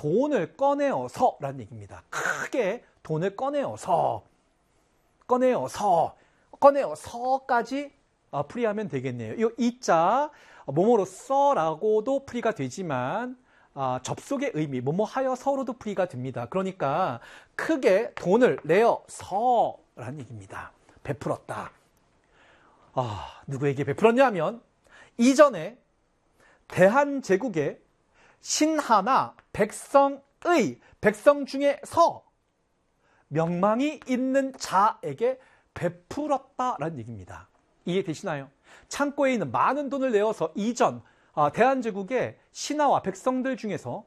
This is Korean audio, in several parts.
돈을 꺼내어서라는 얘기입니다. 크게 돈을 꺼내어서까지 풀이하면 되겠네요. 이 이자 뭐뭐로써라고도 풀이가 되지만 접속의 의미 뭐뭐 하여서로도 풀이가 됩니다. 그러니까 크게 돈을 내어서라는 얘기입니다. 베풀었다. 누구에게 베풀었냐면 이전에 대한제국의 신하나 백성 중에서 명망이 있는 자에게 베풀었다라는 얘기입니다. 이해되시나요? 창고에 있는 많은 돈을 내어서 이전 대한제국의 신하와 백성들 중에서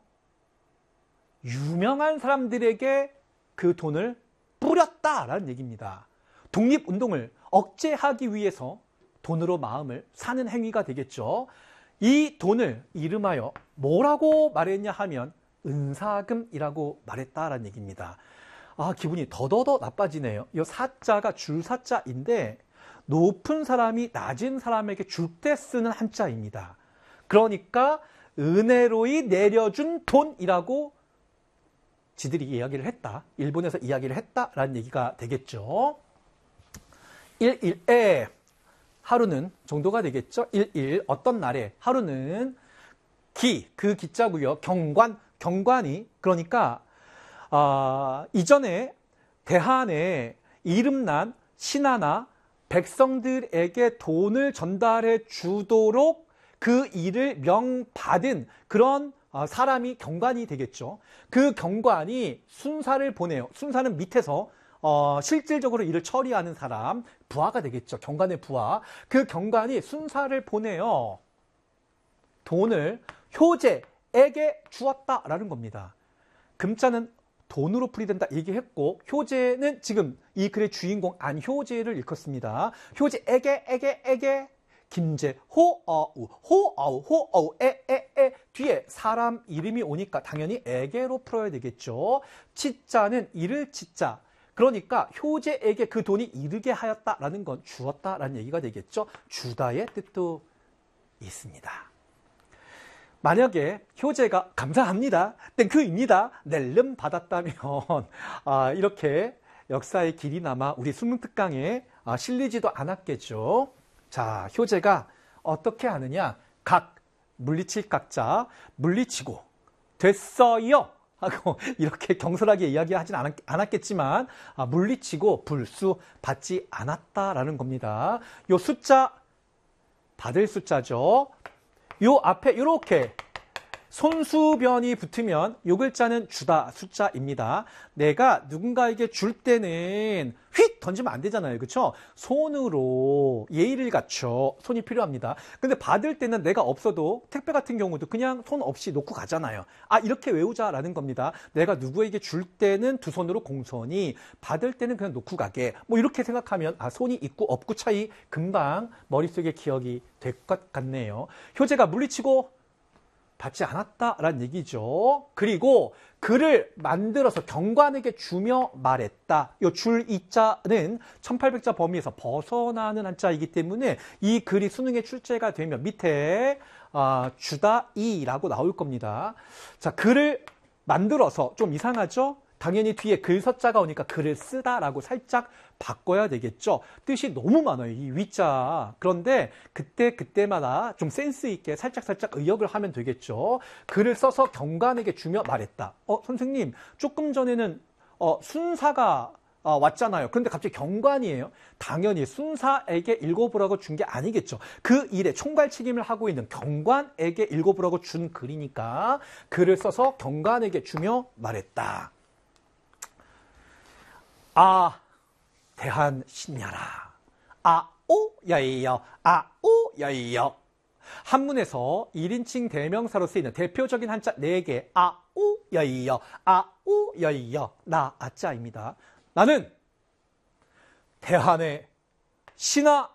유명한 사람들에게 그 돈을 뿌렸다라는 얘기입니다. 독립운동을 억제하기 위해서 돈으로 마음을 사는 행위가 되겠죠. 이 돈을 이름하여 뭐라고 말했냐 하면 은사금이라고 말했다라는 얘기입니다. 기분이 더더더 나빠지네요. 이 사자가 줄사자인데 높은 사람이 낮은 사람에게 줄 때 쓰는 한자입니다. 그러니까 은혜로이 내려준 돈이라고 지들이 이야기를 했다. 일본에서 이야기를 했다라는 얘기가 되겠죠. 1일에 하루는 정도가 되겠죠. 1일 어떤 날에 하루는 그 기자고요. 경관이 그러니까 이전에 대한에 이름난 신하나 백성들에게 돈을 전달해 주도록 그 일을 명받은 그런 사람이 경관이 되겠죠. 그 경관이 순사를 보내요. 순사는 밑에서 실질적으로 일을 처리하는 사람, 부하가 되겠죠. 경관의 부하. 그 경관이 순사를 보내요. 돈을 효제에게 주었다라는 겁니다. 금자는 돈으로 풀이된다 얘기했고 효제는 지금 이 글의 주인공 안효제를 일컫습니다. 효제에게 김제 호어우 에 뒤에 사람 이름이 오니까 당연히 에게로 풀어야 되겠죠. 치자는 이를 치자. 그러니까 효제에게 그 돈이 이르게 하였다라는 건 주었다라는 얘기가 되겠죠. 주다의 뜻도 있습니다. 만약에 효제가 감사합니다, 땡큐입니다, 낼름 받았다면 이렇게 역사의 길이 남아 우리 수능특강에 실리지도 않았겠죠. 자, 효제가 어떻게 하느냐? 물리칠 각자 물리치고 됐어요 하고 이렇게 경솔하게 이야기하진 않았겠지만 물리치고 불수 받지 않았다라는 겁니다. 요 숫자 받을 숫자죠. 요 앞에 이렇게 손수변이 붙으면 요 글자는 주다 숫자입니다. 내가 누군가에게 줄 때는 휙 던지면 안 되잖아요. 그렇죠? 손으로 예의를 갖춰 손이 필요합니다. 근데 받을 때는 내가 없어도 택배 같은 경우도 그냥 손 없이 놓고 가잖아요. 이렇게 외우자라는 겁니다. 내가 누구에게 줄 때는 두 손으로 공손히, 받을 때는 그냥 놓고 가게. 뭐 이렇게 생각하면 손이 있고 없고 차이 금방 머릿속에 기억이 될 것 같네요. 효제가 물리치고 받지 않았다라는 얘기죠. 그리고 글을 만들어서 경관에게 주며 말했다. 이 줄 이자는 1800자 범위에서 벗어나는 한자이기 때문에 이 글이 수능에 출제가 되면 밑에 주다이라고 나올 겁니다. 자, 글을 만들어서 좀 이상하죠? 당연히 뒤에 글서자가 오니까 글을 쓰다라고 살짝 바꿔야 되겠죠. 뜻이 너무 많아요, 이 위자. 그런데 그때마다 좀 센스 있게 살짝 의역을 하면 되겠죠. 글을 써서 경관에게 주며 말했다. 선생님, 조금 전에는 순사가 왔잖아요. 그런데 갑자기 경관이에요. 당연히 순사에게 읽어보라고 준 게 아니겠죠. 그 일에 총괄 책임을 하고 있는 경관에게 읽어보라고 준 글이니까 글을 써서 경관에게 주며 말했다. 대한신야라. 아오야이여. 아오야이여. 한문에서 1인칭 대명사로 쓰이는 대표적인 한자 4개. 아오야이여. 아오야이여. 나 아자입니다. 나는 대한의 신하이다.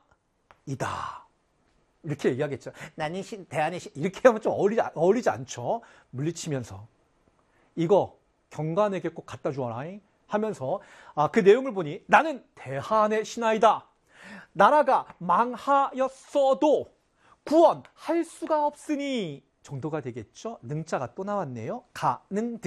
이렇게 얘기하겠죠. 나는 대한의 이렇게 하면 좀 어울리지 않죠. 물리치면서 이거 경관에게 꼭 갖다 주어라 하면서 그 내용을 보니 나는 대한의 신하이다. 나라가 망하였어도 구원할 수가 없으니 정도가 되겠죠. 능자가 또 나왔네요. 가능